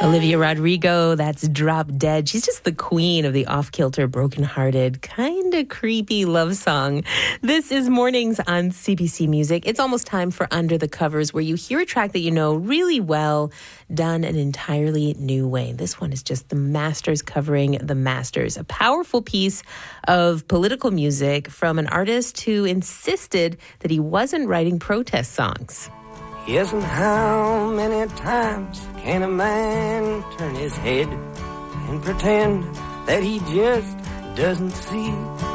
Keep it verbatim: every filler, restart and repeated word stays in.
Olivia Rodrigo, that's Drop Dead. She's just the queen of the off-kilter, broken-hearted, kind of creepy love song. This is Mornings on C B C Music. It's almost time for Under the Covers, where you hear a track that you know really well, done an entirely new way. This one is just the Masters covering the Masters, a powerful piece of political music from an artist who insisted that he wasn't writing protest songs. Yes, and how many times can a man turn his head and pretend that he just doesn't see?